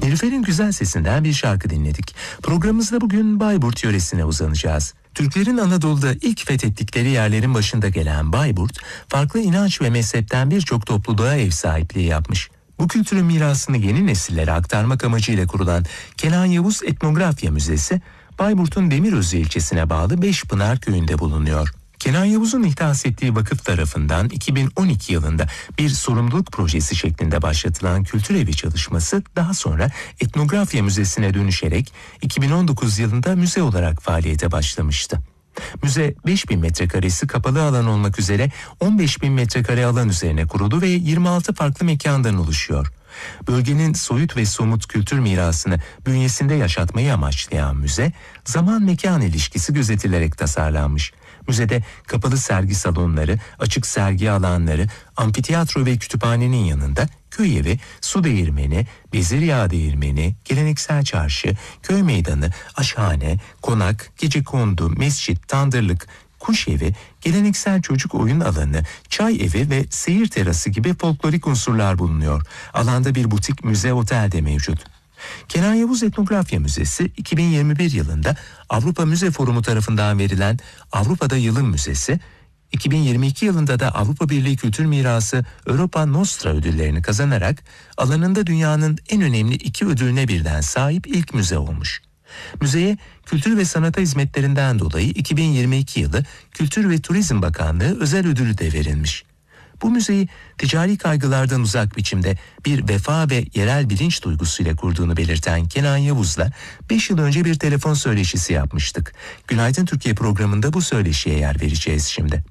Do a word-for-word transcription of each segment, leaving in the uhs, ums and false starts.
Nilüfer'in güzel sesinden bir şarkı dinledik. Programımızda bugün Bayburt yöresine uzanacağız. Türklerin Anadolu'da ilk fethettikleri yerlerin başında gelen Bayburt, farklı inanç ve mezhepten birçok topluluğa ev sahipliği yapmış. Bu kültürün mirasını yeni nesillere aktarmak amacıyla kurulan Kenan Yavuz Etnografya Müzesi, Bayburt'un Demirözü ilçesine bağlı Beşpınar köyünde bulunuyor. Kenan Yavuz'un ihdas ettiği vakıf tarafından iki bin on iki yılında bir sorumluluk projesi şeklinde başlatılan kültür evi çalışması daha sonra Etnografya Müzesi'ne dönüşerek iki bin on dokuz yılında müze olarak faaliyete başlamıştı. Müze beş bin metrekaresi kapalı alan olmak üzere on beş bin metrekare alan üzerine kurulu ve yirmi altı farklı mekandan oluşuyor. Bölgenin soyut ve somut kültür mirasını bünyesinde yaşatmayı amaçlayan müze, zaman-mekan ilişkisi gözetilerek tasarlanmış. Müzede kapalı sergi salonları, açık sergi alanları, amfiteyatro ve kütüphanenin yanında köy evi, su değirmeni, bezir yağ değirmeni, geleneksel çarşı, köy meydanı, aşhane, konak, gecekondu, mescit, tandırlık, kuş evi, geleneksel çocuk oyun alanı, çay evi ve seyir terası gibi folklorik unsurlar bulunuyor. Alanda bir butik müze otel de mevcut. Kenan Yavuz Etnografya Müzesi iki bin yirmi bir yılında Avrupa Müze Forumu tarafından verilen Avrupa'da Yılın Müzesi, iki bin yirmi iki yılında da Avrupa Birliği Kültür Mirası Europa Nostra ödüllerini kazanarak alanında dünyanın en önemli iki ödülüne birden sahip ilk müze olmuş. Müzeye kültür ve sanata hizmetlerinden dolayı iki bin yirmi iki yılı Kültür ve Turizm Bakanlığı özel ödülü de verilmiş. Bu müzeyi ticari kaygılardan uzak biçimde bir vefa ve yerel bilinç duygusuyla kurduğunu belirten Kenan Yavuz'la beş yıl önce bir telefon söyleşisi yapmıştık. Günaydın Türkiye programında bu söyleşiye yer vereceğiz şimdi.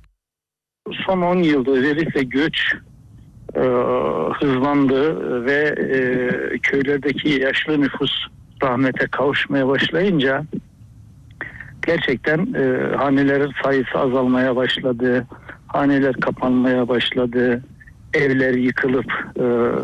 Son on yılda özellikle göç e, hızlandı ve e, köylerdeki yaşlı nüfus rahmete kavuşmaya başlayınca gerçekten e, hanelerin sayısı azalmaya başladı. Haneler kapanmaya başladı. Evler yıkılıp e,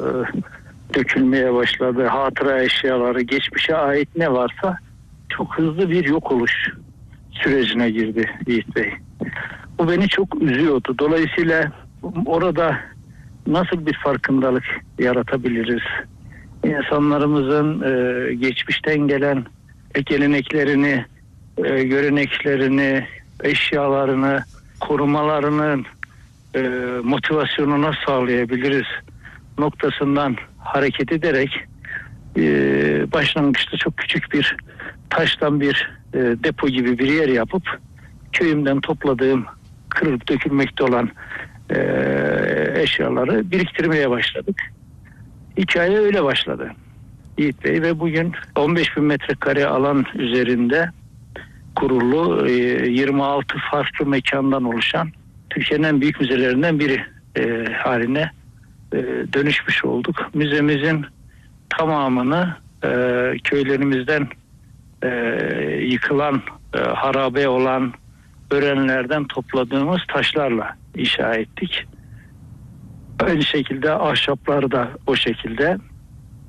dökülmeye başladı. Hatıra eşyaları, geçmişe ait ne varsa çok hızlı bir yok oluş sürecine girdi Yiğit Bey. Bu beni çok üzüyordu. Dolayısıyla orada nasıl bir farkındalık yaratabiliriz? İnsanlarımızın e, geçmişten gelen geleneklerini, e, göreneklerini, eşyalarını korumalarının e, motivasyonunu sağlayabiliriz noktasından hareket ederek e, başlangıçta çok küçük bir taştan bir e, depo gibi bir yer yapıp köyümden topladığım kırılıp dökülmekte olan e, eşyaları biriktirmeye başladık. Hikaye öyle başladı Yiğit Bey ve bugün on beş bin metrekare alan üzerinde kurulu yirmi altı farklı mekandan oluşan Türkiye'nin en büyük müzelerinden biri e, haline e, dönüşmüş olduk. Müzemizin tamamını e, köylerimizden e, yıkılan, e, harabe olan örenlerden topladığımız taşlarla inşa ettik. Aynı şekilde ahşaplar da o şekilde.